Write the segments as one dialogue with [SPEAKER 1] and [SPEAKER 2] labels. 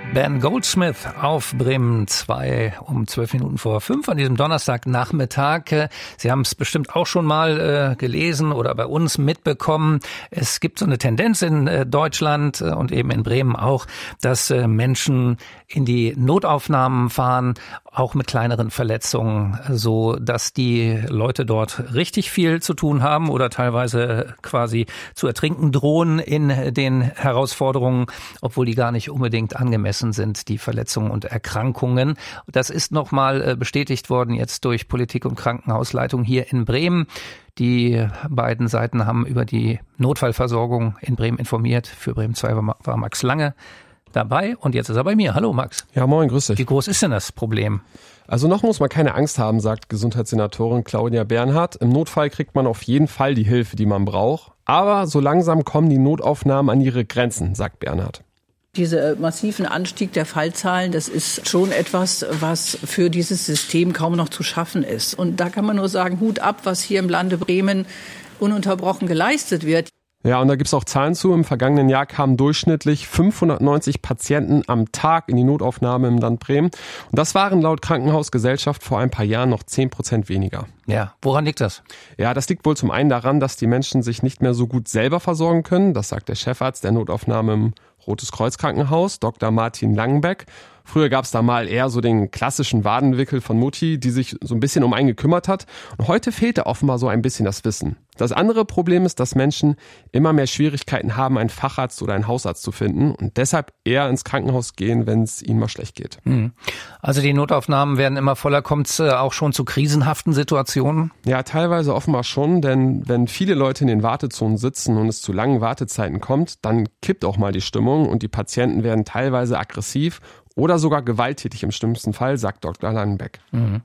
[SPEAKER 1] Ben Goldsmith auf Bremen 2 um 5:12 an diesem Donnerstagnachmittag. Sie haben es bestimmt auch schon mal gelesen oder bei uns mitbekommen. Es gibt so eine Tendenz in Deutschland und eben in Bremen auch, dass Menschen in die Notaufnahmen fahren, auch mit kleineren Verletzungen, so dass die Leute dort richtig viel zu tun haben oder teilweise quasi zu ertrinken drohen in den Herausforderungen, obwohl die gar nicht unbedingt angemessen sind, die Verletzungen und Erkrankungen. Das ist nochmal bestätigt worden jetzt durch Politik und Krankenhausleitung hier in Bremen. Die beiden Seiten haben über die Notfallversorgung in Bremen informiert. Für Bremen 2 war Max Lange dabei und jetzt ist er bei mir. Hallo Max.
[SPEAKER 2] Ja, moin, grüß dich.
[SPEAKER 1] Wie groß ist denn das Problem?
[SPEAKER 2] Also noch muss man keine Angst haben, sagt Gesundheitssenatorin Claudia Bernhardt. Im Notfall kriegt man auf jeden Fall die Hilfe, die man braucht. Aber so langsam kommen die Notaufnahmen an ihre Grenzen, sagt Bernhardt.
[SPEAKER 3] Dieser massiven Anstieg der Fallzahlen, das ist schon etwas, was für dieses System kaum noch zu schaffen ist. Und da kann man nur sagen, Hut ab, was hier im Lande Bremen ununterbrochen geleistet wird.
[SPEAKER 2] Ja, und da gibt's auch Zahlen zu. Im vergangenen Jahr kamen durchschnittlich 590 Patienten am Tag in die Notaufnahme im Land Bremen. Und das waren laut Krankenhausgesellschaft vor ein paar Jahren noch 10% weniger.
[SPEAKER 1] Ja, woran liegt das?
[SPEAKER 2] Ja, das liegt wohl zum einen daran, dass die Menschen sich nicht mehr so gut selber versorgen können. Das sagt der Chefarzt der Notaufnahme im Rotes Kreuz Krankenhaus, Dr. Martin Langenbeck. Früher gab's da mal eher so den klassischen Wadenwickel von Mutti, die sich so ein bisschen um einen gekümmert hat. Und heute fehlt da offenbar so ein bisschen das Wissen. Das andere Problem ist, dass Menschen immer mehr Schwierigkeiten haben, einen Facharzt oder einen Hausarzt zu finden und deshalb eher ins Krankenhaus gehen, wenn es ihnen mal schlecht geht.
[SPEAKER 1] Also die Notaufnahmen werden immer voller. Kommt es auch schon zu krisenhaften Situationen?
[SPEAKER 2] Ja, teilweise offenbar schon, denn wenn viele Leute in den Wartezonen sitzen und es zu langen Wartezeiten kommt, dann kippt auch mal die Stimmung und die Patienten werden teilweise aggressiv oder sogar gewalttätig im schlimmsten Fall, sagt Dr. Langenbeck.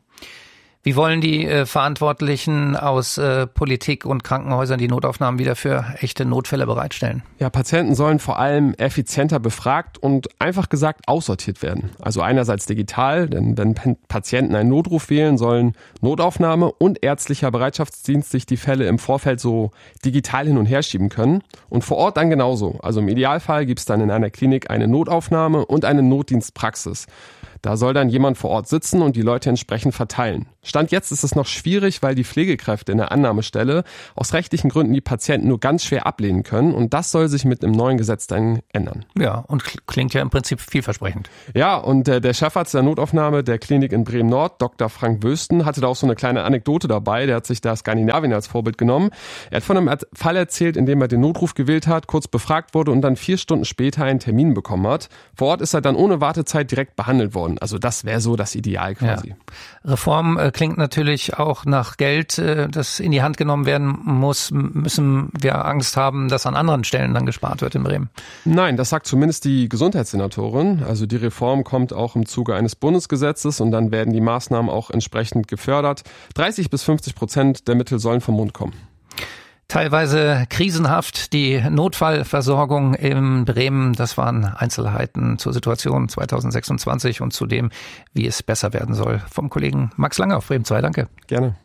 [SPEAKER 1] Wie wollen die Verantwortlichen aus Politik und Krankenhäusern die Notaufnahmen wieder für echte Notfälle bereitstellen? Ja,
[SPEAKER 2] Patienten sollen vor allem effizienter befragt und einfach gesagt aussortiert werden. Also einerseits digital, denn wenn Patienten einen Notruf wählen, sollen Notaufnahme und ärztlicher Bereitschaftsdienst sich die Fälle im Vorfeld so digital hin und her schieben können. Und vor Ort dann genauso. Also im Idealfall gibt es dann in einer Klinik eine Notaufnahme und eine Notdienstpraxis. Da soll dann jemand vor Ort sitzen und die Leute entsprechend verteilen. Stand jetzt ist es noch schwierig, weil die Pflegekräfte in der Annahmestelle aus rechtlichen Gründen die Patienten nur ganz schwer ablehnen können. Und das soll sich mit dem neuen Gesetz dann ändern.
[SPEAKER 1] Ja, und klingt ja im Prinzip vielversprechend.
[SPEAKER 2] Ja, und der Chefarzt der Notaufnahme der Klinik in Bremen-Nord, Dr. Frank Wösten, hatte da auch so eine kleine Anekdote dabei. Der hat sich da Skandinavien als Vorbild genommen. Er hat von einem Fall erzählt, in dem er den Notruf gewählt hat, kurz befragt wurde und dann 4 Stunden später einen Termin bekommen hat. Vor Ort ist er dann ohne Wartezeit direkt behandelt worden. Also das wäre so das Ideal quasi.
[SPEAKER 1] Ja. Reform klingt natürlich auch nach Geld, das in die Hand genommen werden muss. Müssen wir Angst haben, dass an anderen Stellen dann gespart wird in Bremen?
[SPEAKER 2] Nein, das sagt zumindest die Gesundheitssenatorin. Also die Reform kommt auch im Zuge eines Bundesgesetzes und dann werden die Maßnahmen auch entsprechend gefördert. 30-50% der Mittel sollen vom Bund kommen.
[SPEAKER 1] Teilweise krisenhaft die Notfallversorgung in Bremen. Das waren Einzelheiten zur Situation 2026 und zu dem, wie es besser werden soll. Vom Kollegen Max Lange auf Bremen 2. Danke.
[SPEAKER 2] Gerne.